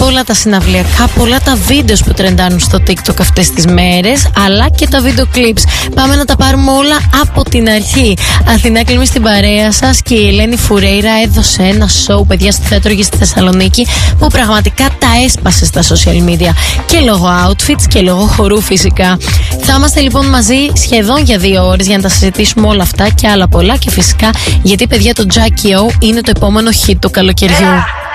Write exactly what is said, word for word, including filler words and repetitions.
πολλά τα συναυλιακά, πολλά τα βίντεο που τρεντάνουν στο TikTok αυτές τις μέρες, αλλά και τα βίντεο clips. Πάμε να τα πάρουμε όλα από την αρχή. Αθηνά Κλίμη στην παρέα σας και η Ελένη Φουρέιρα έδωσε ένα show, παιδιά, στη Θέατρο Γη στη Θεσσαλονίκη, που πραγματικά τα έσπασε στα social media. Και λόγω outfits και λόγω χορού φυσικά. Θα είμαστε λοιπόν μαζί σχεδόν για δύο ώρες για να τα συζητήσουμε όλα αυτά και άλλα πολλά. Και φυσικά γιατί, παιδιά, το Jackie O είναι το επόμενο hit του καλοκαιριού.